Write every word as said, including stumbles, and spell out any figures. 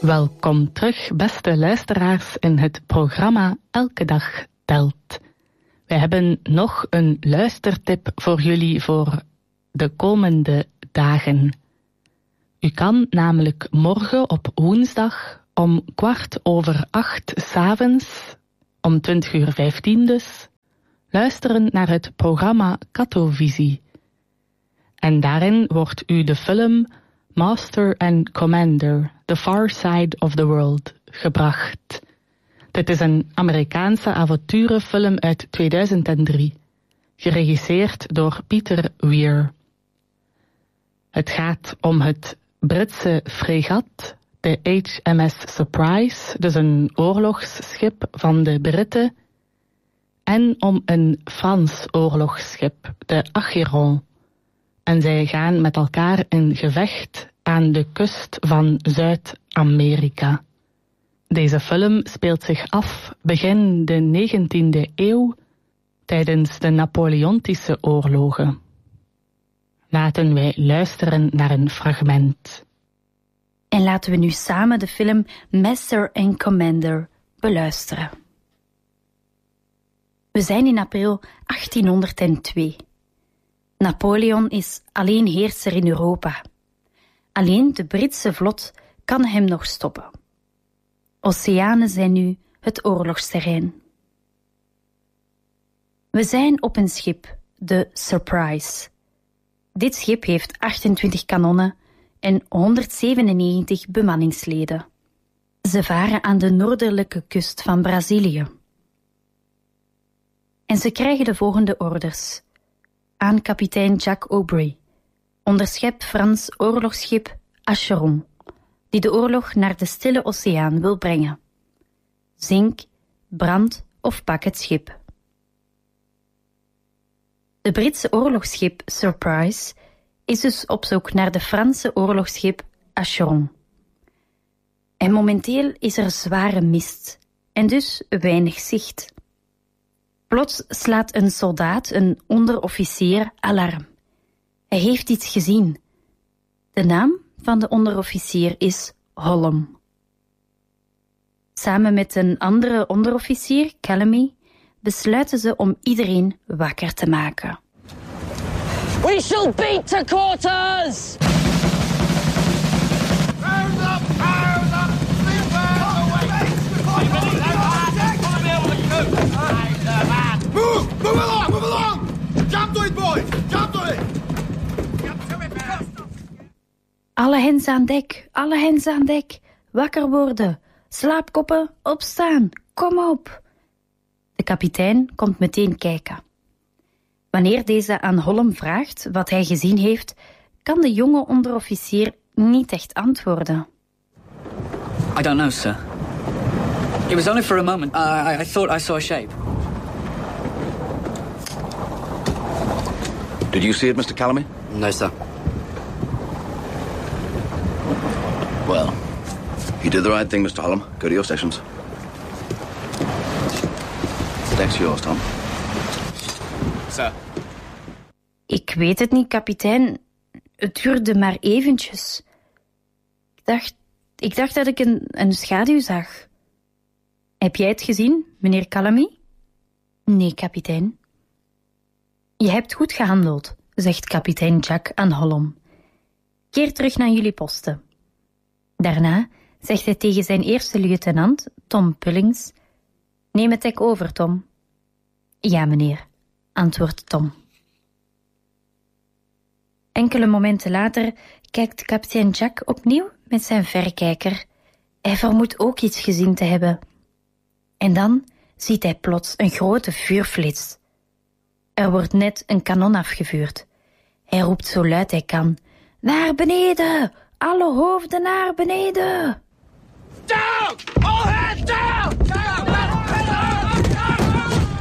Welkom terug, beste luisteraars, in het programma Elke Dag Telt. We hebben nog een luistertip voor jullie voor de komende dagen. U kan namelijk morgen op woensdag om kwart over acht 's avonds, om twintig uur vijftien dus, luisteren naar het programma Katovisie. En daarin wordt u de film Master and Commander, The Far Side of the World, gebracht. Dit is een Amerikaanse avonturenfilm uit tweeduizend drie, geregisseerd door Peter Weir. Het gaat om het Britse fregat, de H M S Surprise, dus een oorlogsschip van de Britten, en om een Frans oorlogsschip, de Acheron. En zij gaan met elkaar in gevecht aan de kust van Zuid-Amerika. Deze film speelt zich af begin de negentiende eeuw tijdens de Napoleontische oorlogen. Laten wij luisteren naar een fragment. En laten we nu samen de film Master and Commander beluisteren. We zijn in april achttienhonderdtwee. Napoleon is alleenheerser in Europa. Alleen de Britse vlot kan hem nog stoppen. Oceanen zijn nu het oorlogsterrein. We zijn op een schip, de Surprise. Dit schip heeft achtentwintig kanonnen en honderdzevenennegentig bemanningsleden. Ze varen aan de noordelijke kust van Brazilië. En ze krijgen de volgende orders. Aan kapitein Jack Aubrey, onderschep Frans oorlogsschip Acheron, die de oorlog naar de Stille Oceaan wil brengen. Zink, brand of pak het schip. De Britse oorlogsschip Surprise is dus op zoek naar de Franse oorlogsschip Acheron. En momenteel is er zware mist en dus weinig zicht. Plots slaat een soldaat, een onderofficier, alarm. Hij heeft iets gezien. De naam van de onderofficier is Holm. Samen met een andere onderofficier, Calamy, besluiten ze om iedereen wakker te maken. We shall beat to quarters! Round up, round up, sleep away! Move! Move along, move along! Jump to it, boys! Jump to it! Alle hens aan dek, alle hens aan dek. Wakker worden. Slaapkoppen, opstaan. Kom op. De kapitein komt meteen kijken. Wanneer deze aan Holm vraagt wat hij gezien heeft, kan de jonge onderofficier niet echt antwoorden. I don't know, sir. It was only for a moment. I, I, I thought I saw a shape. Did you see it, Mister Calamy? No, sir. Well, you did the right thing, Mister Holm. Go to your stations. The deck's yours, Tom. Sir. Ik weet het niet, kapitein. Het duurde maar eventjes. Ik dacht, ik dacht dat ik een, een schaduw zag. Heb jij het gezien, meneer Calamy? Nee, kapitein. Je hebt goed gehandeld, zegt kapitein Jack aan Holm. Keer terug naar jullie posten. Daarna zegt hij tegen zijn eerste luitenant, Tom Pullings, neem het dek over, Tom. Ja, meneer, antwoordt Tom. Enkele momenten later kijkt kapitein Jack opnieuw met zijn verrekijker. Hij vermoedt ook iets gezien te hebben. En dan ziet hij plots een grote vuurflits. Er wordt net een kanon afgevuurd. Hij roept zo luid hij kan. Naar beneden! Alle hoofden naar beneden! Down! All hands down! Down!